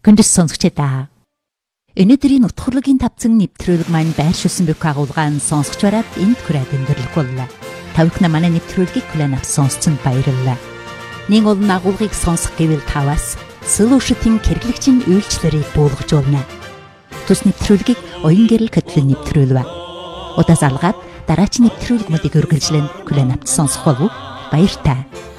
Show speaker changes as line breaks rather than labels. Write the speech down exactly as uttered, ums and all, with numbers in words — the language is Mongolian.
Хүндэс сонсогчдаа. Өнөөдрийн утгуулагийн тавцан нэвтрүүлэг маань байршуулсан бүх агуулгаан сонсогч бараад энд хүрээд өндөрлөх боллоо. Тавхна манай нэвтрүүлгийг хүлээн авсан сонсцонд баярлалаа. Нэг олон агуулгыг сонсох гэвэл таваас solution хэрэглэгчийн үйлчлэлийг буулгаж байна. Тус нэвтрүүлгийг оюун гэрэл хөтлөн нэвтрүүлвэ. Удаас алгаад дараач нэвтрүүлгүүдийг үргэлжлэн хүлээн авч сонсох болов уу? Баяр таа.